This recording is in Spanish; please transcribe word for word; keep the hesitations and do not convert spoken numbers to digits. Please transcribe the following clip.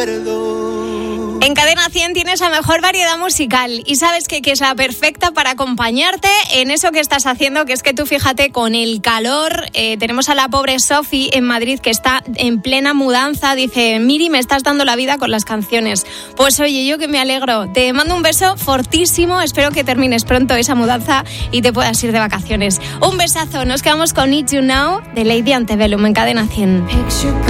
En Cadena cien tienes la mejor variedad musical y sabes que, que es la perfecta para acompañarte en eso que estás haciendo, que es que tú fíjate con el calor, eh, tenemos a la pobre Sofi en Madrid que está en plena mudanza, dice, Miri, me estás dando la vida con las canciones. Pues oye, yo que me alegro, te mando un beso fortísimo, espero que termines pronto esa mudanza y te puedas ir de vacaciones. Un besazo, nos quedamos con Need You Now de Lady Antebellum en Cadena cien.